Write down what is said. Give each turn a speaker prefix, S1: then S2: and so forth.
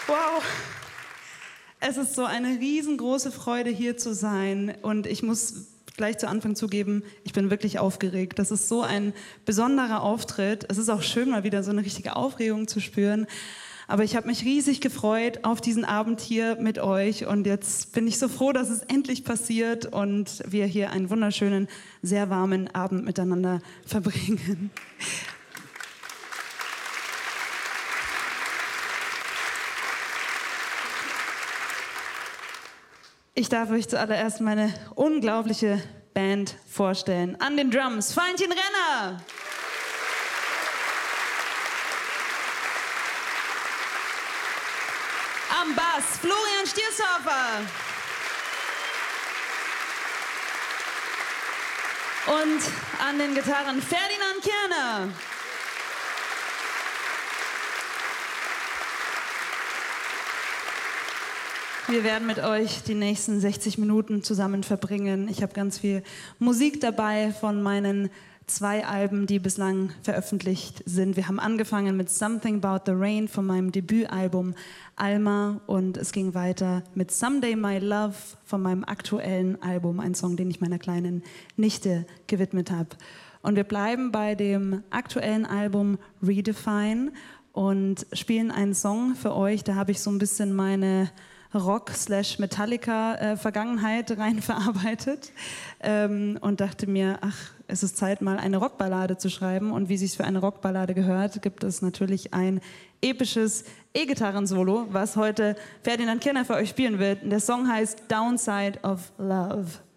S1: Wow. Es ist so eine riesengroße Freude, hier zu sein. Und ich muss gleich zu Anfang zugeben, ich bin wirklich aufgeregt. Das ist so ein besonderer Auftritt. Es ist auch schön, mal wieder so eine richtige Aufregung zu spüren. Aber ich habe mich riesig gefreut auf diesen Abend hier mit euch. Und jetzt bin ich so froh, dass es endlich passiert und wir hier einen wunderschönen, sehr warmen Abend miteinander verbringen. Ich darf euch zuallererst meine unglaubliche Band vorstellen. An den Drums Valentin Renner. Am Bass Florian Stiershofer. Und an den Gitarren Ferdinand Kirner. Wir werden mit euch die nächsten 60 Minuten zusammen verbringen. Ich habe ganz viel Musik dabei von meinen 2 Alben, die bislang veröffentlicht sind. Wir haben angefangen mit Something About the Rain von meinem Debütalbum Alma und es ging weiter mit Someday My Love von meinem aktuellen Album, ein Song, den ich meiner kleinen Nichte gewidmet habe. Und wir bleiben bei dem aktuellen Album Redefine und spielen einen Song für euch. Da habe ich so ein bisschen meine Rock/Metallica-Vergangenheit rein verarbeitet und dachte mir, ach, es ist Zeit, mal eine Rockballade zu schreiben. Und wie es sich für eine Rockballade gehört, gibt es natürlich ein episches E-Gitarren-Solo, was heute Ferdinand Kirner für euch spielen wird. Der Song heißt Downside of Love.